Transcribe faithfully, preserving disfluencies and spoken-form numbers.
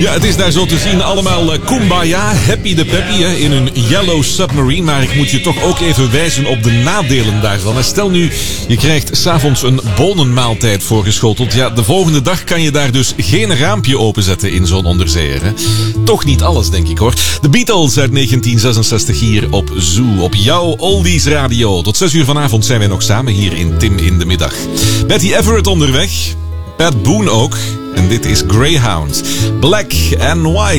Ja, het is daar zo te zien allemaal uh, kumbaya, happy de peppy hè, in een Yellow Submarine. Maar ik moet je toch ook even wijzen op de nadelen daarvan. En stel nu, je krijgt 's avonds een bonenmaaltijd voorgeschoteld. Ja, de volgende dag kan je daar dus geen raampje openzetten in zo'n onderzeeër. Hè. Toch niet alles, denk ik hoor. De Beatles uit negentien zesenzestig hier op Zoo, op jouw Oldies Radio. Tot zes uur vanavond zijn wij nog samen hier in Tim in de Middag. Betty Everett onderweg, Pat Boone ook. En dit is Greyhound, Black and White.